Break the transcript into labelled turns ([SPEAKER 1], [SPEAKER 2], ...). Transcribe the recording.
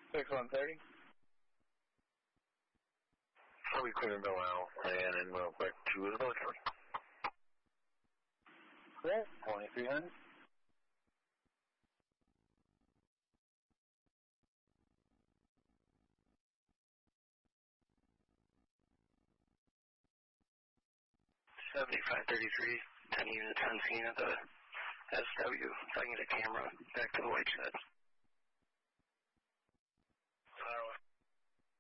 [SPEAKER 1] 6130.
[SPEAKER 2] I'll be clearing Bill out and then real quick to the military.
[SPEAKER 1] Clear, 2300.
[SPEAKER 2] $7533, 10 units on scene at the SW. If I can get a camera back to the white shed.